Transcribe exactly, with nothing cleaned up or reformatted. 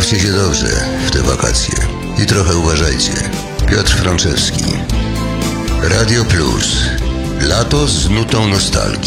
Bawcie się dobrze w te wakacje i trochę uważajcie. Piotr Frączewski. Radio Plus. Lato z nutą nostalgii.